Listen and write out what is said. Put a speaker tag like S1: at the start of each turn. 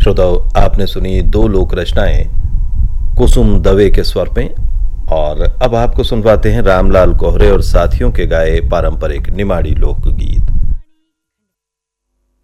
S1: श्रोताओ, आपने सुनी दो लोक रचनाएं कुसुम दवे के स्वर में, और अब आपको सुनवाते हैं रामलाल कोहरे और साथियों के गाए पारंपरिक निमाड़ी लोकगीत।